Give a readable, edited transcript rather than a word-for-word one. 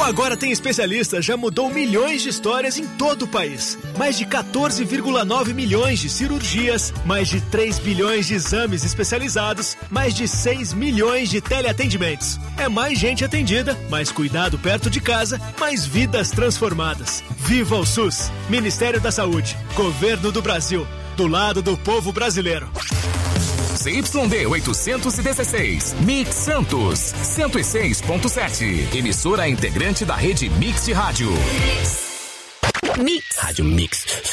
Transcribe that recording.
O Agora Tem Especialista já mudou milhões de histórias em todo o país. Mais de 14,9 milhões de cirurgias, mais de 3 bilhões de exames especializados, mais de 6 milhões de teleatendimentos. É mais gente atendida, mais cuidado perto de casa, mais vidas transformadas. Viva o SUS! Ministério da Saúde, Governo do Brasil, do lado do povo brasileiro. ZYD 816, Mix Santos, 106.7. Emissora integrante da rede Mix de Rádio. Mix. Rádio Mix.